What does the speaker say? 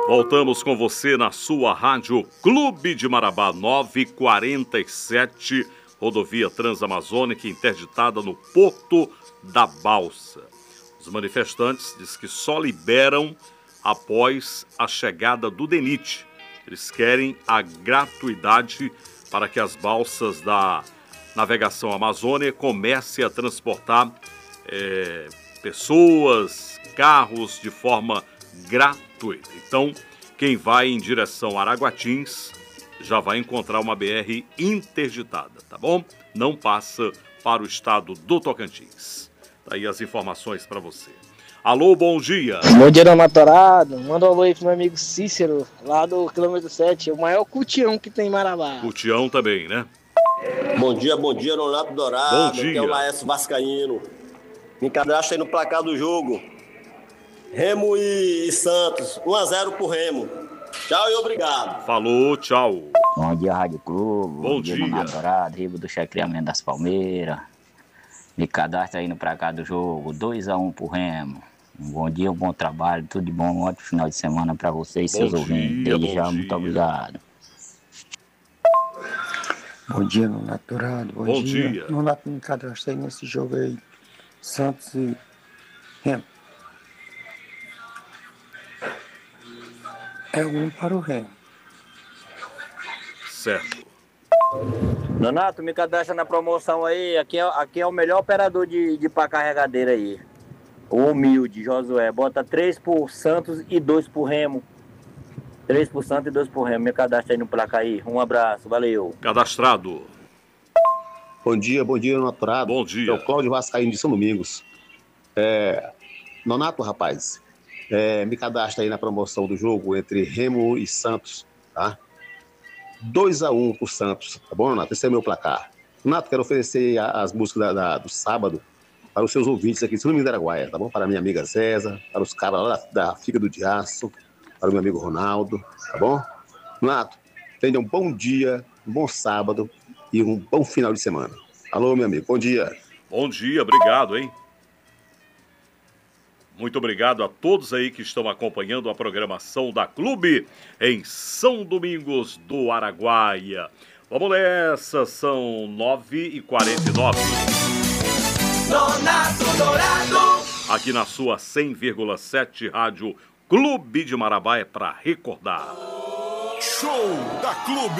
Voltamos com você na sua rádio Clube de Marabá, 9h47, rodovia Transamazônica interditada no Porto da Balsa. Os manifestantes dizem que só liberam após a chegada do DENIT. Eles querem a gratuidade para que as balsas da navegação Amazônia comecem a transportar pessoas, carros de forma gratuita. Então, quem vai em direção a Araguatins já vai encontrar uma BR interditada, tá bom? Não passa para o estado do Tocantins. Tá aí as informações para você. Alô, bom dia. Bom dia, Donato Dourado. Manda um alô aí pro meu amigo Cícero, lá do quilômetro 7, o maior cutião que tem em Marabá. Cutião também, né? Bom dia, Donato Dourado. Bom dia. Aqui é o Laércio Vascaíno. Me cadastra aí no placar do jogo. Remo e Santos, 1-0 pro Remo. Tchau e obrigado. Falou, tchau. Bom dia, Rádio Clube. Bom dia. Donato Dourado, Ribo do Checriamento das Palmeiras. Me cadastra aí no placar do jogo, 2-1 pro Remo. Um bom dia, um bom trabalho, tudo de bom, um ótimo final de semana para vocês e seus ouvintes. Desde já, muito obrigado. Bom dia, Donato Dourado. Bom dia. Donato, me cadastra aí nesse jogo aí. Santos e Remo. É um para o Remo. Certo. Donato, me cadastra na promoção aí. Aqui é o melhor operador de pá carregadeira aí. O humilde, Josué. Bota 3 por Santos e 2 por Remo. 3 por Santos e 2 por Remo. Me cadastra aí no placar aí. Um abraço, valeu. Cadastrado. Bom dia, Donato Dourado. Bom dia. É o Cláudio Vascaíno de São Domingos. Donato, rapaz, me cadastra aí na promoção do jogo entre Remo e Santos, tá? 2-1 pro Santos, tá bom, Donato? Esse é meu placar. Donato, quero oferecer as músicas do sábado para os seus ouvintes aqui de São Domingos do Araguaia, tá bom? Para a minha amiga César, para os caras lá da Fígado de Aço, para o meu amigo Ronaldo, tá bom? Donato, tenha um bom dia, um bom sábado e um bom final de semana. Alô, meu amigo, bom dia. Bom dia, obrigado, hein? Muito obrigado a todos aí que estão acompanhando a programação da Clube em São Domingos do Araguaia. Vamos nessa, são 9h49. Donato Dourado. Aqui na sua 100,7 Rádio Clube de Marabá é para recordar. Show da Clube.